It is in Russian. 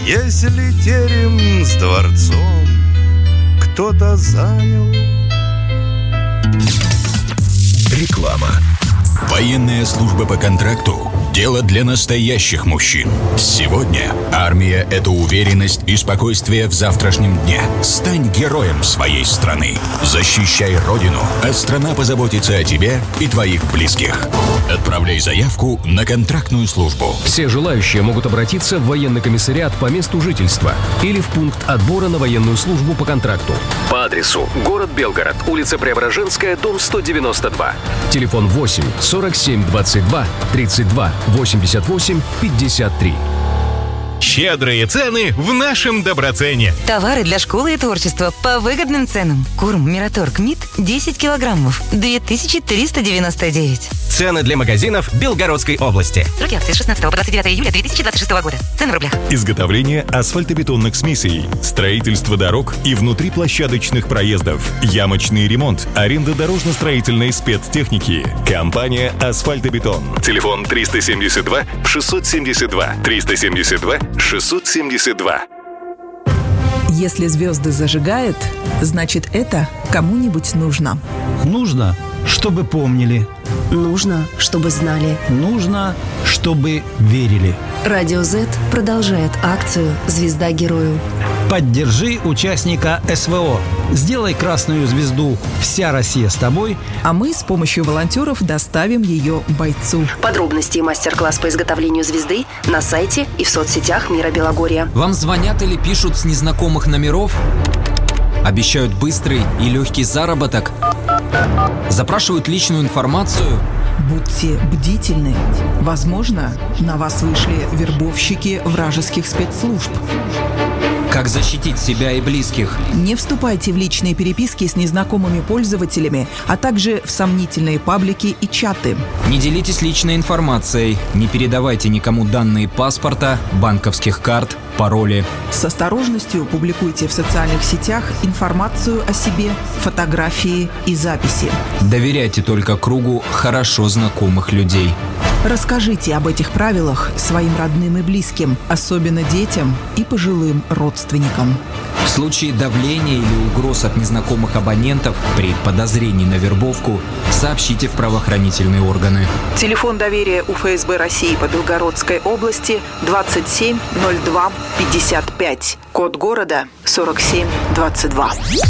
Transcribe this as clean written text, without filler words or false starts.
Если терем с дворцом кто-то занял. Реклама. Военная служба по контракту – дело для настоящих мужчин. Сегодня армия – это уверенность и спокойствие в завтрашнем дне. Стань героем своей страны. Защищай Родину, а страна позаботится о тебе и твоих близких. Отправляй заявку на контрактную службу. Все желающие могут обратиться в военный комиссариат по месту жительства или в пункт отбора на военную службу по контракту. По адресу: город Белгород, улица Преображенская, дом 192. Телефон 8 47 22 32 88 53. Щедрые цены в нашем Доброцене. Товары для школы и творчества по выгодным ценам. Корм Мираторг МИД 10 килограммов 2399. Цены для магазинов Белгородской области. Сроки акции с 16 по 29 июля 2026 года. Цены в рублях. Изготовление асфальтобетонных смесей, строительство дорог и внутриплощадочных проездов, ямочный ремонт, аренда дорожно-строительной спецтехники. Компания «Асфальтобетон». Телефон 372 672 372 672. Если звезды зажигают, значит, это кому-нибудь нужно. Нужно, чтобы помнили. Нужно, чтобы знали. Нужно, чтобы верили. Радио Z продолжает акцию «Звезда герою». Поддержи участника СВО. Сделай красную звезду «Вся Россия с тобой», а мы с помощью волонтеров доставим ее бойцу. Подробности и мастер-класс по изготовлению звезды на сайте и в соцсетях Мира Белогорья. Вам звонят или пишут с незнакомых номеров? Обещают быстрый и легкий заработок? Запрашивают личную информацию? Будьте бдительны. Возможно, на вас вышли вербовщики вражеских спецслужб. Как защитить себя и близких? Не вступайте в личные переписки с незнакомыми пользователями, а также в сомнительные паблики и чаты. Не делитесь личной информацией, не передавайте никому данные паспорта, банковских карт, пароли. С осторожностью публикуйте в социальных сетях информацию о себе, фотографии и записи. Доверяйте только кругу хорошо знакомых людей. Расскажите об этих правилах своим родным и близким, особенно детям и пожилым родственникам. В случае давления или угроз от незнакомых абонентов при подозрении на вербовку сообщите в правоохранительные органы. Телефон доверия у ФСБ России по Белгородской области 27 02 55. Код города 47 22.